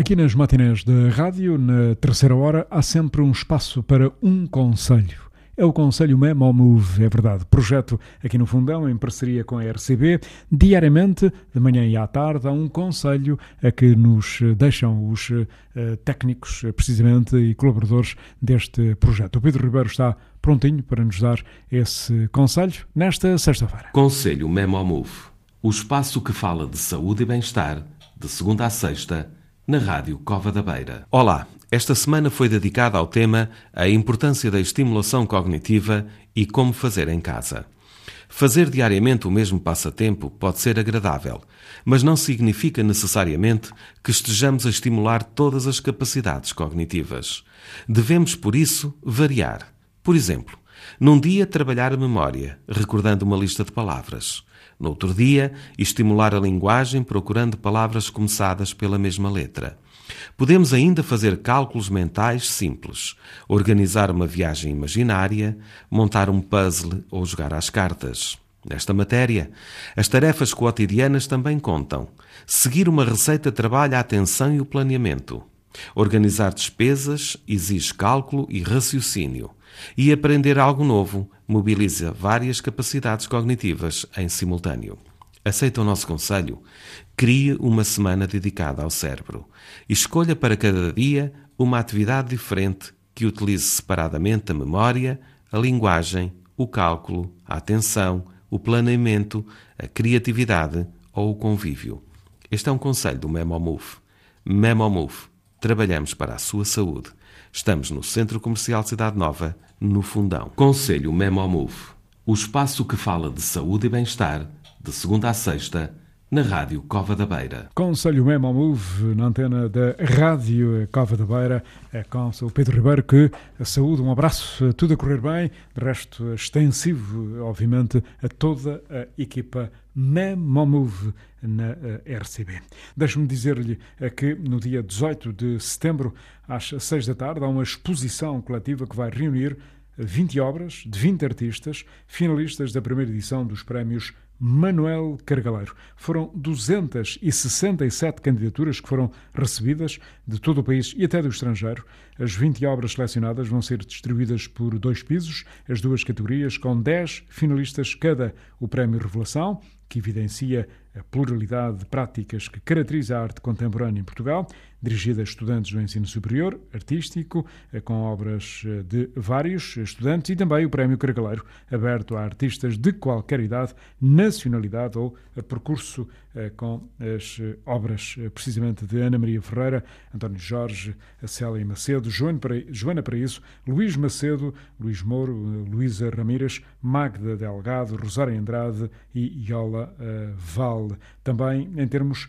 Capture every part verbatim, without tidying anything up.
Aqui nas matinés da rádio, na terceira hora, há sempre um espaço para um conselho. É o Conselho Memo Move, é verdade. Projeto aqui no Fundão, em parceria com a R C B. Diariamente, de manhã e à tarde, há um conselho a que nos deixam os uh, técnicos, precisamente, e colaboradores deste projeto. O Pedro Ribeiro está prontinho para nos dar esse conselho nesta sexta-feira. Conselho Memo Move, o espaço que fala de saúde e bem-estar, de segunda a sexta, na Rádio Cova da Beira. Olá, esta semana foi dedicada ao tema A importância da estimulação cognitiva e como fazer em casa. Fazer diariamente o mesmo passatempo pode ser agradável, mas não significa necessariamente que estejamos a estimular todas as capacidades cognitivas. Devemos, por isso, variar. Por exemplo, num dia trabalhar a memória, recordando uma lista de palavras. No outro dia, estimular a linguagem procurando palavras começadas pela mesma letra. Podemos ainda fazer cálculos mentais simples, organizar uma viagem imaginária, montar um puzzle ou jogar às cartas. Nesta matéria, as tarefas cotidianas também contam. Seguir uma receita trabalha a atenção e o planeamento. Organizar despesas exige cálculo e raciocínio. E aprender algo novo mobiliza várias capacidades cognitivas em simultâneo. Aceita o nosso conselho? Crie uma semana dedicada ao cérebro. Escolha para cada dia uma atividade diferente que utilize separadamente a memória, a linguagem, o cálculo, a atenção, o planeamento, a criatividade ou o convívio. Este é um conselho do Memo Move. Memo Move. Trabalhamos para a sua saúde. Estamos no Centro Comercial Cidade Nova, no Fundão. Conselho Memo Move, o espaço que fala de saúde e bem-estar, de segunda a sexta, na Rádio Cova da Beira. Conselho Memo Move, na antena da Rádio Cova da Beira, é com o Pedro Ribeiro, que a saúde, um abraço, tudo a correr bem, de resto extensivo, obviamente, a toda a equipa Memo Move na R C B. Deixe-me dizer-lhe que no dia dezoito de setembro, às seis da tarde, há uma exposição coletiva que vai reunir vinte obras de vinte artistas, finalistas da primeira edição dos prémios Manuel Cargaleiro. Foram duzentas e sessenta e sete candidaturas que foram recebidas de todo o país e até do estrangeiro. As vinte obras selecionadas vão ser distribuídas por dois pisos, as duas categorias, com dez finalistas cada. O Prémio Revelação, que evidencia a pluralidade de práticas que caracteriza a arte contemporânea em Portugal, dirigida a estudantes do ensino superior, artístico, com obras de vários estudantes, e também o Prémio Cargaleiro, aberto a artistas de qualquer idade, nacionalidade ou percurso, com as obras precisamente de Ana Maria Ferreira, António Jorge, Célia Macedo, Joana Paraíso, Luís Macedo, Luís Mouro, Luísa Ramírez, Magda Delgado, Rosário Andrade e Iola Val. Também em termos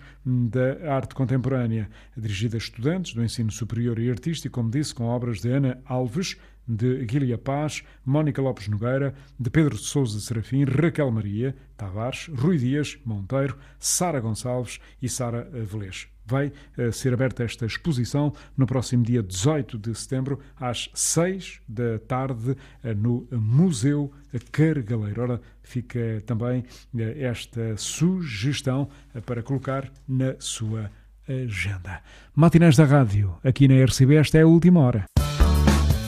da arte contemporânea, dirigida a estudantes do ensino superior e artístico, como disse, com obras de Ana Alves, de Guilherme Paz, Mónica Lopes Nogueira, de Pedro de Sousa Serafim, Raquel Maria Tavares, Rui Dias Monteiro, Sara Gonçalves e Sara Velez. Vai uh, ser aberta esta exposição no próximo dia dezoito de setembro, às seis da tarde, uh, no Museu Cargaleiro. Ora, fica também uh, esta sugestão uh, para colocar na sua agenda. Matinés da Rádio, aqui na R C B, esta é a última hora.